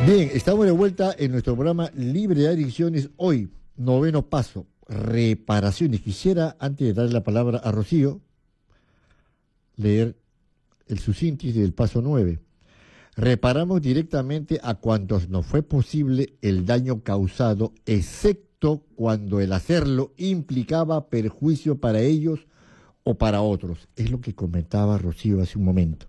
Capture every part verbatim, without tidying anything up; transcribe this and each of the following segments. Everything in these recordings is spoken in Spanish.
Bien, estamos de vuelta en nuestro programa Libre de Adicciones. Hoy, noveno paso, reparaciones. Quisiera, antes de darle la palabra a Rocío, leer el subsíntesis del paso nueve. Reparamos directamente a cuantos nos fue posible el daño causado, excepto cuando el hacerlo implicaba perjuicio para ellos o para otros. Es lo que comentaba Rocío hace un momento.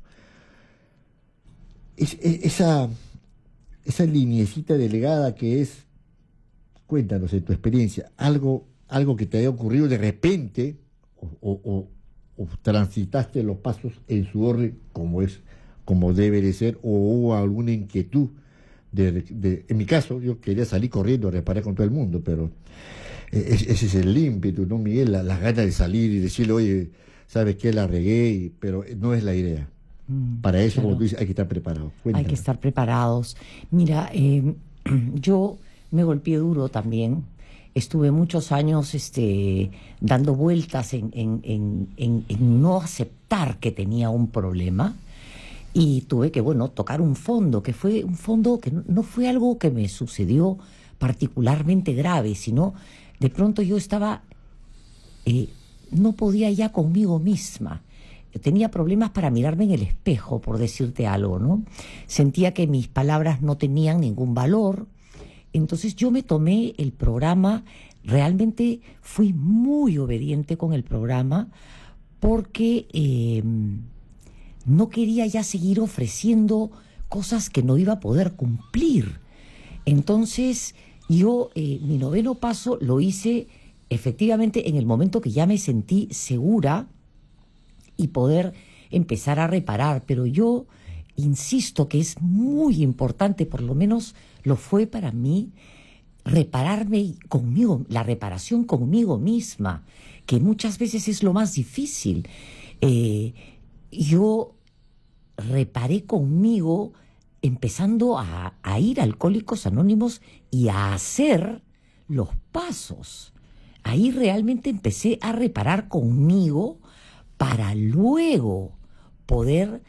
Es, es, esa... Esa lineecita delgada que es, cuéntanos en tu experiencia, algo, algo que te haya ocurrido de repente, o, o, o, o transitaste los pasos en su orden como es, como debe de ser, o hubo alguna inquietud. De, de, en mi caso, yo quería salir corriendo a reparar con todo el mundo, pero es, ese es el ímpetu, ¿no, Miguel? Las la ganas de salir y decirle, oye, ¿sabes qué? La regué, pero no es la idea. Para eso, claro, como tú dices, hay que estar preparados. Hay que estar preparados. Mira, eh, yo me golpeé duro también. Estuve muchos años este, dando vueltas en, en, en, en, en no aceptar que tenía un problema. Y tuve que, bueno, tocar un fondo, que fue un fondo que no, no fue algo que me sucedió particularmente grave, sino de pronto yo estaba, eh, no podía ya conmigo misma. Tenía problemas para mirarme en el espejo, por decirte algo, ¿no? Sentía que mis palabras no tenían ningún valor. Entonces yo me tomé el programa, realmente fui muy obediente con el programa, porque eh, no quería ya seguir ofreciendo cosas que no iba a poder cumplir. Entonces yo, eh, mi noveno paso lo hice efectivamente en el momento que ya me sentí segura y poder empezar a reparar, pero yo insisto que es muy importante, por lo menos lo fue para mí, repararme conmigo, la reparación conmigo misma, que muchas veces es lo más difícil. Eh, yo reparé conmigo empezando a, a ir a Alcohólicos Anónimos y a hacer los pasos. Ahí realmente empecé a reparar conmigo para luego poder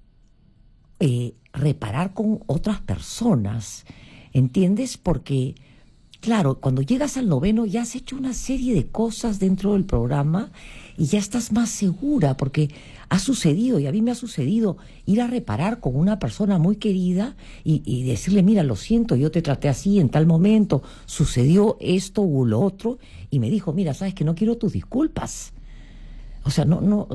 eh, reparar con otras personas, ¿entiendes? Porque, claro, cuando llegas al noveno ya has hecho una serie de cosas dentro del programa y ya estás más segura, porque ha sucedido, y a mí me ha sucedido, ir a reparar con una persona muy querida y, y decirle, mira, lo siento, yo te traté así en tal momento, sucedió esto u lo otro, y me dijo, mira, sabes que no quiero tus disculpas. O sea, no, no,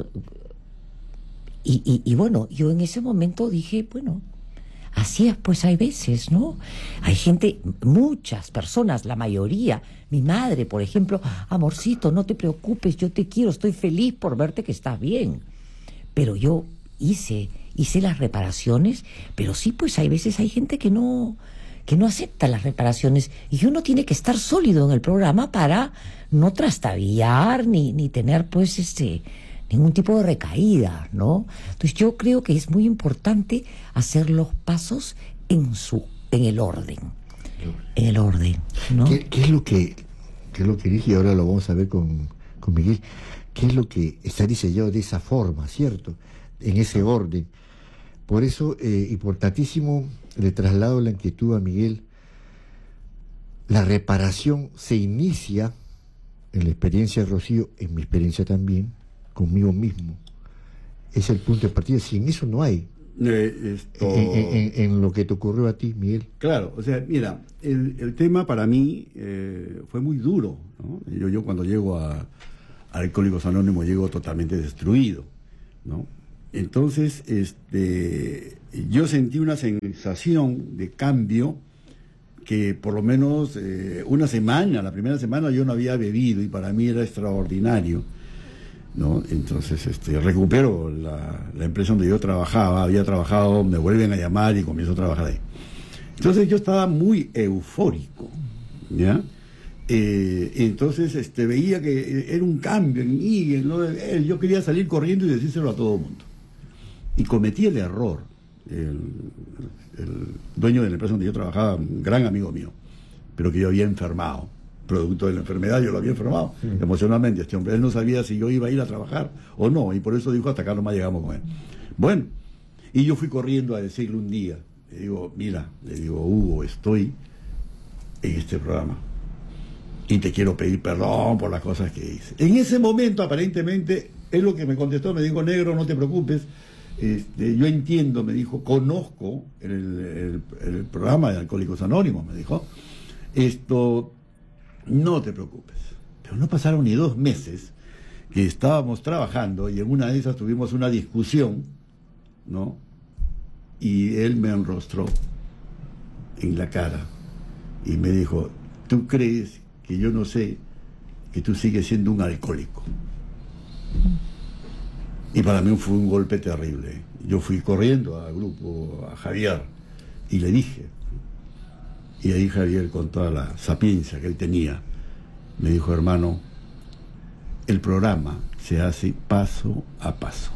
y, y, y bueno, yo en ese momento dije, bueno, así es, pues hay veces, ¿no? Hay gente, muchas personas, la mayoría, mi madre, por ejemplo, amorcito, no te preocupes, yo te quiero, estoy feliz por verte que estás bien. Pero yo hice, hice las reparaciones, pero sí, pues hay veces hay gente que no, que no acepta las reparaciones, y uno tiene que estar sólido en el programa para no trastabillar ni, ni tener pues este ningún tipo de recaída, ¿no? Entonces yo creo que es muy importante hacer los pasos en su en el orden, en el orden, ¿no? ¿Qué, qué es lo que qué es lo que dije? Y ahora lo vamos a ver con, con Miguel. ¿Qué es lo que está diseñado de esa forma, cierto? En ese orden. Por eso, eh, importantísimo, le traslado la inquietud a Miguel. La reparación se inicia, en la experiencia de Rocío, en mi experiencia también, conmigo mismo. Es el punto de partida. Sin eso no hay. Eh, esto... en, en, en, en lo que te ocurrió a ti, Miguel. Claro, o sea, mira, el, el tema para mí eh, fue muy duro, ¿no? Yo, yo cuando llego a, a Alcohólicos Anónimos llego totalmente destruido, ¿no? Entonces, este, yo sentí una sensación de cambio que por lo menos eh, una semana, la primera semana yo no había bebido y para mí era extraordinario, ¿no? Entonces este, recupero la, la empresa donde yo trabajaba, había trabajado, me vuelven a llamar y comienzo a trabajar ahí. Entonces yo estaba muy eufórico, ¿ya? Eh, entonces este, veía que era un cambio en mí, ¿no? Yo quería salir corriendo y decírselo a todo el mundo. Y cometí el error. El, el dueño de la empresa donde yo trabajaba, un gran amigo mío, pero que yo había enfermado, producto de la enfermedad, yo lo había enfermado sí. emocionalmente. Este hombre, él no sabía si yo iba a ir a trabajar o no, y por eso dijo, hasta acá nomás llegamos con él. Bueno, y yo fui corriendo a decirle un día, Le digo, mira, le digo, Hugo, estoy en este programa y te quiero pedir perdón por las cosas que hice. En ese momento, aparentemente, es lo que me contestó, me dijo, negro, no te preocupes, este, yo entiendo, me dijo, conozco el, el, el programa de Alcohólicos Anónimos, me dijo, esto, no te preocupes. Pero no pasaron ni dos meses que estábamos trabajando y en una de esas tuvimos una discusión, ¿no? Y él me enrostró en la cara y me dijo, ¿tú crees que yo no sé que tú sigues siendo un alcohólico? Y para mí fue un golpe terrible. Yo fui corriendo al grupo, a Javier, y le dije, y ahí Javier, con toda la sapiencia que él tenía, me dijo, hermano, el programa se hace paso a paso.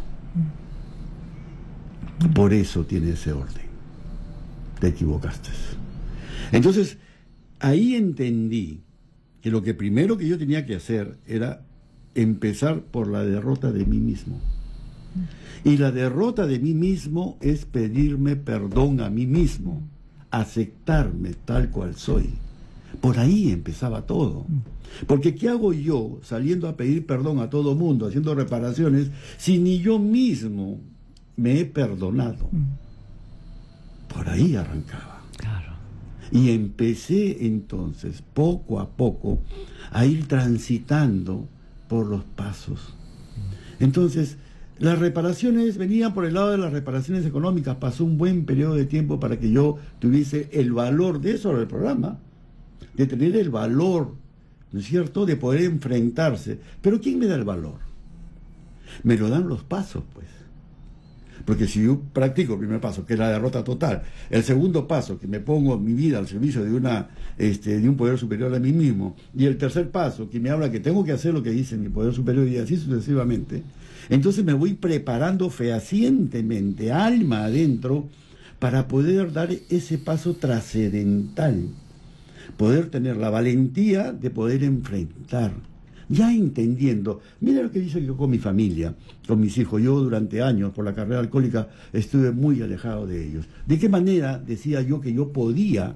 Por eso tiene ese orden. Te equivocaste. Entonces, ahí entendí que lo que primero que yo tenía que hacer era empezar por la derrota de mí mismo. Y la derrota de mí mismo es pedirme perdón a mí mismo, aceptarme tal cual soy. Por ahí empezaba todo. Porque ¿qué hago yo saliendo a pedir perdón a todo mundo, haciendo reparaciones, si ni yo mismo me he perdonado? Por ahí arrancaba. Claro. Y empecé entonces, poco a poco, a ir transitando por los pasos. Entonces, las reparaciones venían por el lado de las reparaciones económicas. Pasó un buen periodo de tiempo para que yo tuviese el valor de eso del programa, de tener el valor, ¿no es cierto?, de poder enfrentarse. Pero ¿quién me da el valor? Me lo dan los pasos, pues. Porque si yo practico el primer paso, que es la derrota total, el segundo paso, que me pongo mi vida al servicio de una este, de un poder superior a mí mismo, y el tercer paso, que me habla que tengo que hacer lo que dice mi poder superior, y así sucesivamente, entonces me voy preparando fehacientemente, alma adentro, para poder dar ese paso trascendental, poder tener la valentía de poder enfrentar, ya entendiendo. Mira lo que dice yo con mi familia, con mis hijos. Yo durante años, por la carrera alcohólica, estuve muy alejado de ellos. ¿De qué manera decía yo que yo podía,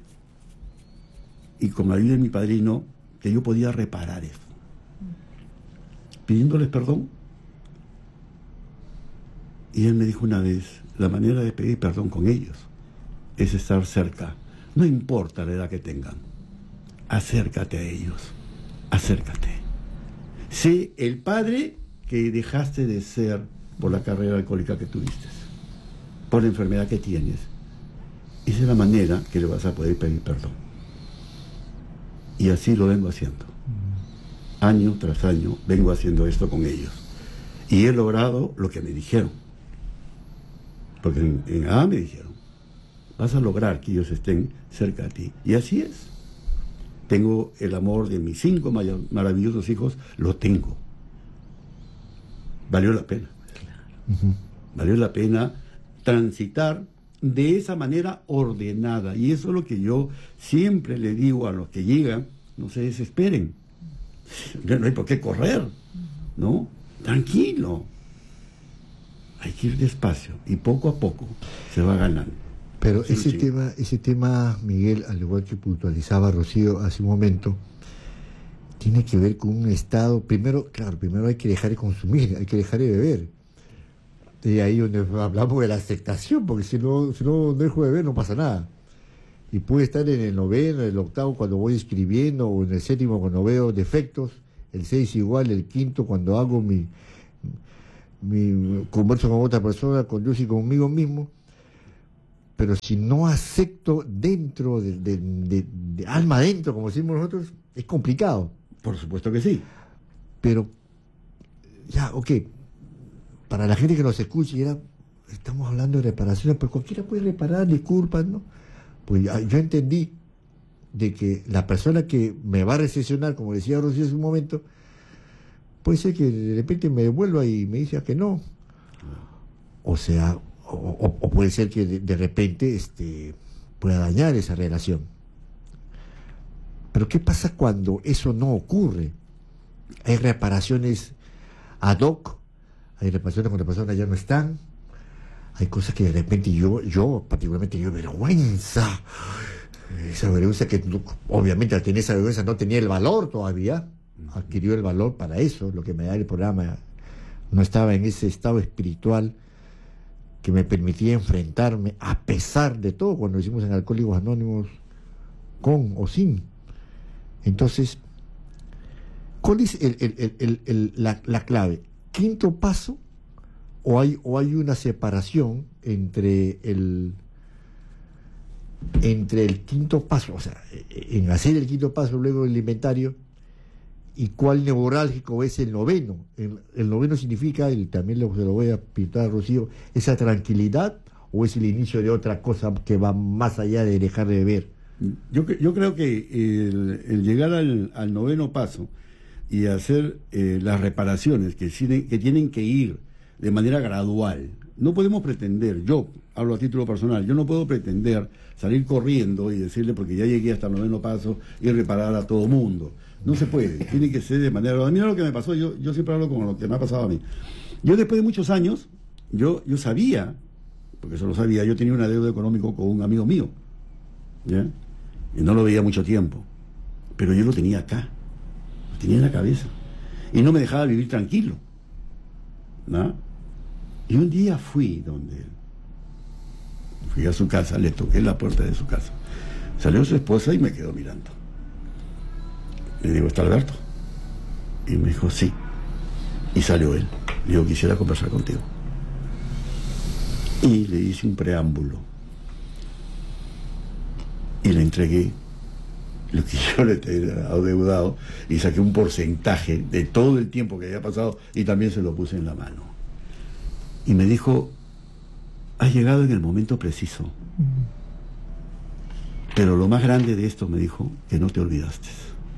y con la ayuda de mi padrino, que yo podía reparar eso? Pidiéndoles perdón. Y él me dijo una vez, la manera de pedir perdón con ellos es estar cerca. No importa la edad que tengan, acércate a ellos, acércate. Sé el padre que dejaste de ser por la carrera alcohólica que tuviste, por la enfermedad que tienes. Esa es la manera que le vas a poder pedir perdón. Y así lo vengo haciendo. Año tras año vengo haciendo esto con ellos. Y he logrado lo que me dijeron. Porque en, en A me dijeron, vas a lograr que ellos estén cerca de ti. Y así es. Tengo el amor de mis cinco maravillosos hijos, lo tengo. Valió la pena. Claro. Uh-huh. Valió la pena transitar de esa manera ordenada. Y eso es lo que yo siempre le digo a los que llegan, no se desesperen. No hay por qué correr, ¿no? Tranquilo. Hay que ir despacio y poco a poco se va ganando. Pero Sí, ese sí. tema, ese tema, Miguel, al igual que puntualizaba Rocío hace un momento, tiene que ver con un estado, primero, claro, primero hay que dejar de consumir, hay que dejar de beber. Y ahí donde hablamos de la aceptación, porque si no, si no dejo de beber no pasa nada. Y puede estar en el noveno, en el octavo cuando voy escribiendo, o en el séptimo cuando veo defectos, el seis igual, el quinto cuando hago mi, mi converso con otra persona, con Dios y conmigo mismo. Pero si no acepto dentro de, de, de, de alma adentro, como decimos nosotros, es complicado. Por supuesto que sí. Pero, ya, ok, para la gente que nos escuche, ya estamos hablando de reparaciones, pero cualquiera puede reparar, disculpas, ¿no? Pues ya, yo entendí de que la persona que me va a recesionar, como decía Rocío hace un momento, puede ser que de repente me devuelva y me diga que no. O sea, o, o, o puede ser que de, de repente este, pueda dañar esa relación. Pero ¿qué pasa cuando eso no ocurre? Hay reparaciones ad hoc, hay reparaciones cuando las personas ya no están, hay cosas que de repente yo, yo particularmente, yo vergüenza. Esa vergüenza que obviamente al tener esa vergüenza no tenía el valor todavía, adquirió el valor para eso, lo que me da el programa. No estaba en ese estado espiritual que me permitía enfrentarme, a pesar de todo, cuando lo hicimos en Alcohólicos Anónimos, con o sin. Entonces, ¿cuál es el, el, el, el, el, la, la clave? ¿Quinto paso o hay, o hay una separación entre el entre el quinto paso, o sea, en hacer el quinto paso luego el inventario, y cuál neurálgico es el noveno? El, el noveno significa, y también lo, se lo voy a pintar a Rocío, esa tranquilidad, o es el inicio de otra cosa que va más allá de dejar de beber. Yo, yo creo que el, el llegar al, al noveno paso y hacer eh, las reparaciones que tienen, que tienen que ir de manera gradual. No podemos pretender, yo hablo a título personal, yo no puedo pretender salir corriendo y decirle porque ya llegué hasta el noveno paso y reparar a todo mundo. No se puede, tiene que ser de manera gradual. Mira lo que me pasó, yo, yo siempre hablo con lo que me ha pasado a mí. Yo después de muchos años, yo, yo sabía, porque eso lo sabía, yo tenía una deuda económica con un amigo mío, ¿ya? Y no lo veía mucho tiempo, pero yo lo tenía acá, lo tenía en la cabeza, y no me dejaba vivir tranquilo, ¿no? Y un día fui donde él, fui a su casa, le toqué la puerta de su casa, salió su esposa y me quedó mirando. Le digo, ¿está Alberto? Y me dijo, sí. Y salió él. Le digo, quisiera conversar contigo. Y le hice un preámbulo. Y le entregué lo que yo le tenía adeudado y saqué un porcentaje de todo el tiempo que había pasado y también se lo puse en la mano. Y me dijo, has llegado en el momento preciso. Mm. Pero lo más grande de esto, me dijo, que no te olvidaste.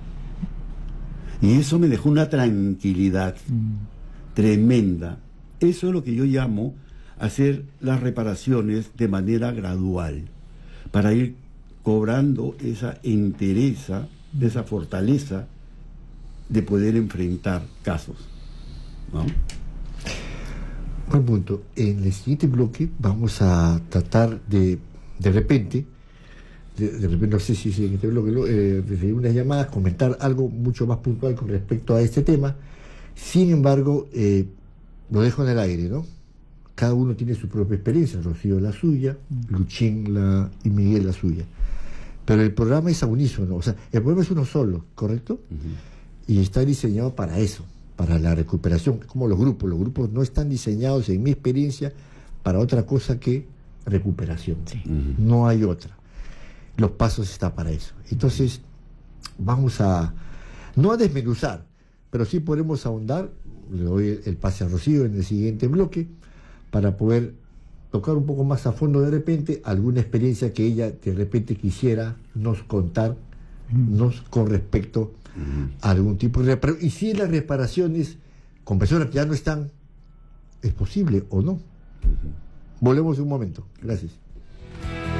Y eso me dejó una tranquilidad mm. tremenda. Eso es lo que yo llamo hacer las reparaciones de manera gradual, para ir cobrando esa entereza, de esa fortaleza de poder enfrentar casos, ¿no? Buen punto. En el siguiente bloque vamos a tratar de, de repente, de, de repente, no sé si, si en este bloque eh, recibir unas llamadas, comentar algo mucho más puntual con respecto a este tema. Sin embargo, eh, lo dejo en el aire, ¿no? Cada uno tiene su propia experiencia, Rocío la suya, Luchín la, y Miguel la suya. Pero el programa es a unísono, o sea, el programa es uno solo, ¿correcto? Uh-huh. Y está diseñado para eso, para la recuperación, como los grupos. Los grupos no están diseñados, en mi experiencia, para otra cosa que recuperación. Sí. Uh-huh. No hay otra. Los pasos están para eso. Entonces, vamos a, no a desmenuzar, pero sí podemos ahondar. Le doy el, el pase a Rocío en el siguiente bloque, para poder tocar un poco más a fondo de repente alguna experiencia que ella de repente quisiera nos contar mm. nos con respecto mm. a algún tipo de reparación. Y si las reparaciones con personas que ya no están, ¿es posible o no? Mm-hmm. Volvemos un momento. Gracias.